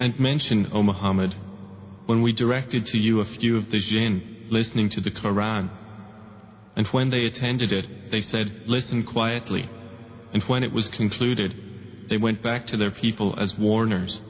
And mention, O Muhammad, when we directed to you a few of the jinn listening to the Quran, and when they attended it, they said, "Listen quietly," and when it was concluded, they went back to their people as warners.